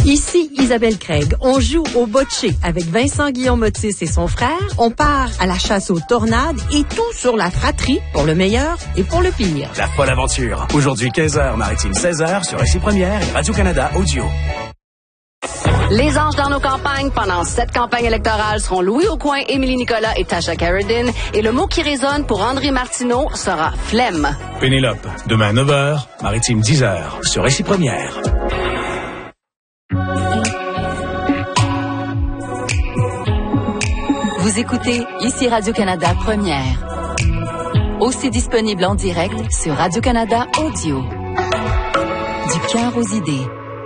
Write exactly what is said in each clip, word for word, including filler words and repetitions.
Ici Isabelle Craig. On joue au bocce avec Vincent Guillaume-Otis et son frère. On part à la chasse aux tornades et tout sur la fratrie pour le meilleur et pour le pire. La folle aventure. Aujourd'hui quinze heures, Maritime seize heures sur R C Première et Radio-Canada Audio. Les anges dans nos campagnes pendant cette campagne électorale seront Louis Aucoin, Émilie Nicolas et Tasha Carradine. Et le mot qui résonne pour André Martineau sera flemme. Pénélope, demain neuf heures, Maritime dix heures sur R C Première. Vous écoutez ici Radio-Canada Première. Aussi disponible en direct sur Radio-Canada Audio. Du cœur aux idées.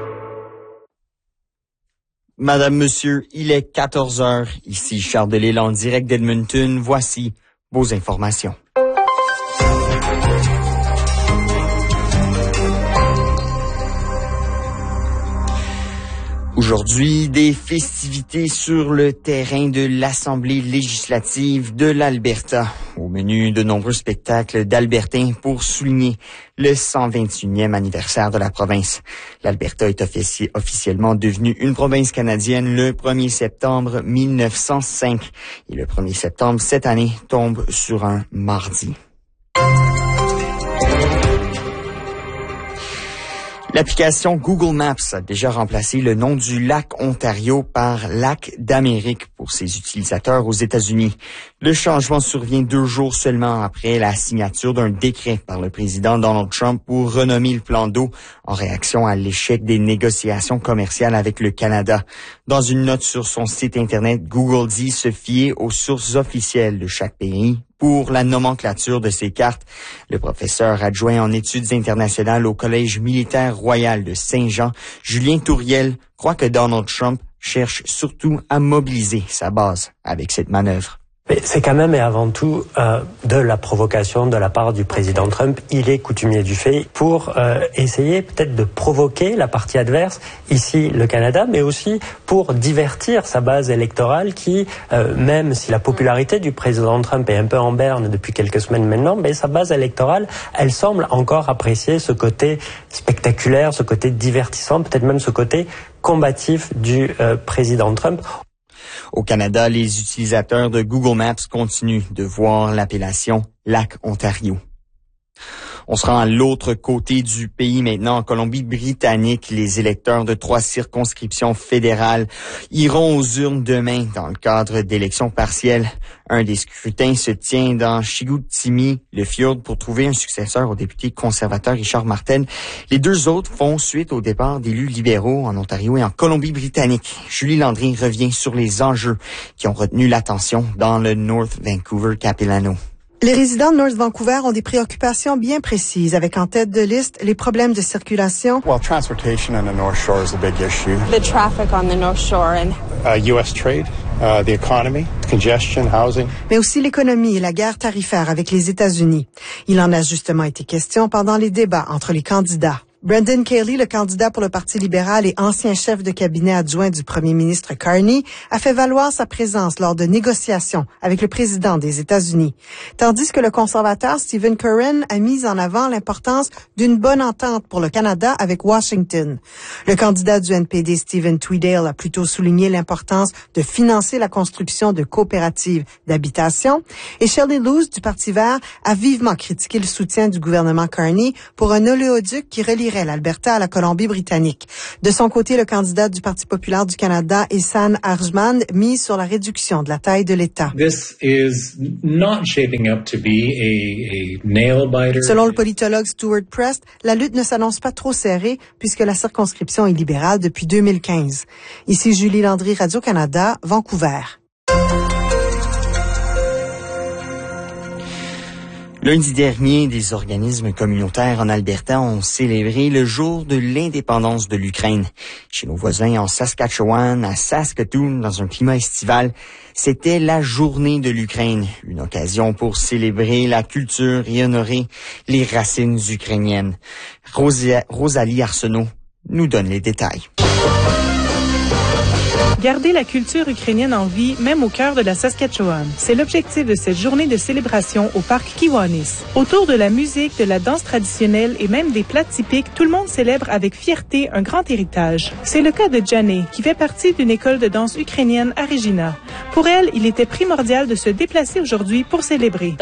Madame, Monsieur, il est quatorze heures. Ici Charles Delisle en direct d'Edmonton. Voici vos informations. Aujourd'hui, des festivités sur le terrain de l'Assemblée législative de l'Alberta. Au menu, de nombreux spectacles d'Albertains pour souligner le cent vingt-et-unième anniversaire de la province. L'Alberta est offici- officiellement devenue une province canadienne le premier septembre mille neuf cent cinq. Et le premier septembre cette année tombe sur un mardi. L'application Google Maps a déjà remplacé le nom du lac Ontario par lac d'Amérique pour ses utilisateurs aux États-Unis. Le changement survient deux jours seulement après la signature d'un décret par le président Donald Trump pour renommer le plan d'eau en réaction à l'échec des négociations commerciales avec le Canada. Dans une note sur son site Internet, Google dit se fier aux sources officielles de chaque pays pour la nomenclature de ces cartes. Le professeur adjoint en études internationales au Collège militaire royal de Saint-Jean, Julien Touriel, croit que Donald Trump cherche surtout à mobiliser sa base avec cette manœuvre. Mais c'est quand même et avant tout euh, de la provocation de la part du président Trump. Il est coutumier du fait pour euh, essayer peut-être de provoquer la partie adverse, ici le Canada, mais aussi pour divertir sa base électorale qui, euh, même si la popularité du président Trump est un peu en berne depuis quelques semaines maintenant, mais sa base électorale, elle semble encore apprécier ce côté spectaculaire, ce côté divertissant, peut-être même ce côté combatif du euh, président Trump. Au Canada, les utilisateurs de Google Maps continuent de voir l'appellation Lac Ontario. On se rend à l'autre côté du pays maintenant, en Colombie-Britannique. Les électeurs de trois circonscriptions fédérales iront aux urnes demain dans le cadre d'élections partielles. Un des scrutins se tient dans Chicoutimi, le Fjord, pour trouver un successeur au député conservateur Richard Martel. Les deux autres font suite au départ d'élus libéraux en Ontario et en Colombie-Britannique. Julie Landry revient sur les enjeux qui ont retenu l'attention dans le North Vancouver Capilano. Les résidents de North Vancouver ont des préoccupations bien précises, avec en tête de liste les problèmes de circulation. Well, transportation on the North Shore is a big issue. The traffic on the North Shore and uh, U S trade, uh, the economy, congestion, housing. Mais aussi l'économie et la guerre tarifaire avec les États-Unis. Il en a justement été question pendant les débats entre les candidats. Brendan Kelly, le candidat pour le Parti libéral et ancien chef de cabinet adjoint du premier ministre Carney, a fait valoir sa présence lors de négociations avec le président des États-Unis. Tandis que le conservateur Stephen Curran a mis en avant l'importance d'une bonne entente pour le Canada avec Washington. Le candidat du N P D, Stephen Tweedale, a plutôt souligné l'importance de financer la construction de coopératives d'habitation. Et Shelley Loos du Parti vert a vivement critiqué le soutien du gouvernement Carney pour un oléoduc qui relierait l'Alberta à la Colombie-Britannique. De son côté, le candidat du Parti populaire du Canada, Ehsan Arjman, mise sur la réduction de la taille de l'État. This is not shaping up to be a, a nail-biter. Selon le politologue Stuart Prest, la lutte ne s'annonce pas trop serrée puisque la circonscription est libérale depuis deux mille quinze. Ici Julie Landry, Radio-Canada, Vancouver. Lundi dernier, des organismes communautaires en Alberta ont célébré le jour de l'indépendance de l'Ukraine. Chez nos voisins en Saskatchewan, à Saskatoon, dans un climat estival, c'était la journée de l'Ukraine, une occasion pour célébrer la culture et honorer les racines ukrainiennes. Rosa- Rosalie Arsenault nous donne les détails. Garder la culture ukrainienne en vie, même au cœur de la Saskatchewan. C'est l'objectif de cette journée de célébration au parc Kiwanis. Autour de la musique, de la danse traditionnelle et même des plats typiques, tout le monde célèbre avec fierté un grand héritage. C'est le cas de Janet, qui fait partie d'une école de danse ukrainienne à Regina. Pour elle, il était primordial de se déplacer aujourd'hui pour célébrer.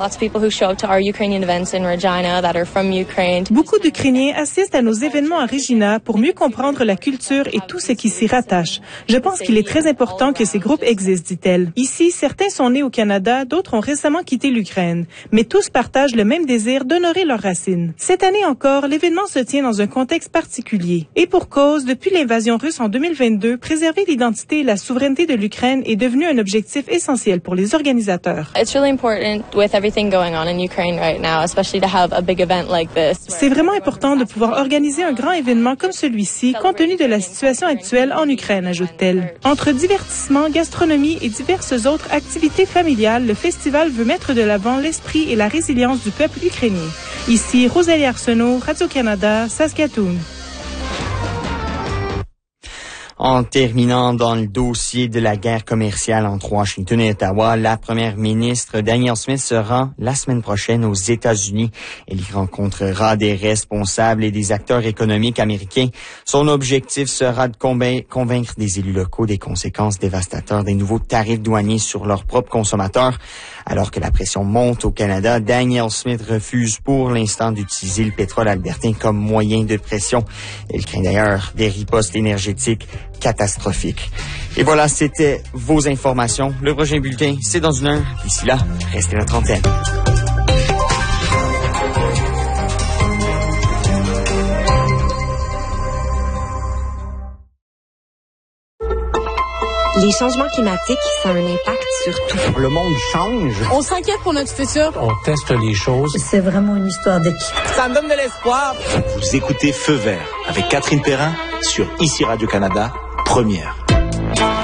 Beaucoup d'Ukrainiens assistent à nos événements à Regina pour mieux comprendre la culture et tout ce qui s'y rattache. Je pense qu'il est très important que ces groupes existent, dit-elle. Ici, certains sont nés au Canada, d'autres ont récemment quitté l'Ukraine, mais tous partagent le même désir d'honorer leurs racines. Cette année encore, l'événement se tient dans un contexte particulier. Et pour cause, depuis l'invasion russe en deux mille vingt-deux, préserver l'identité et la souveraineté de l'Ukraine est devenu un objectif essentiel pour les organisateurs. It's really important with everything going on in Ukraine right now, especially to have a big event like this. C'est vraiment important de pouvoir organiser un grand événement comme celui-ci, compte tenu de la situation actuelle en Ukraine, ajoute-t-elle. Entre divertissement, gastronomie et diverses autres activités familiales, le festival veut mettre de l'avant l'esprit et la résilience du peuple ukrainien. Ici, Rosalie Arsenault, Radio-Canada, Saskatoon. En terminant dans le dossier de la guerre commerciale entre Washington et Ottawa, la première ministre Danielle Smith se rend la semaine prochaine aux États-Unis. Elle y rencontrera des responsables et des acteurs économiques américains. Son objectif sera de convaincre des élus locaux des conséquences dévastatrices des nouveaux tarifs douaniers sur leurs propres consommateurs. Alors que la pression monte au Canada, Danielle Smith refuse pour l'instant d'utiliser le pétrole albertain comme moyen de pression. Elle craint d'ailleurs des ripostes énergétiques catastrophiques. Et voilà, c'était vos informations. Le prochain bulletin, c'est dans une heure. D'ici là, restez à notre antenne. Les changements climatiques, ça a un impact sur tout. Le monde change. On s'inquiète pour notre futur. On teste les choses. C'est vraiment une histoire d'équipe. Ça me donne de l'espoir. Vous écoutez Feu vert avec Catherine Perrin sur Ici Radio-Canada, première.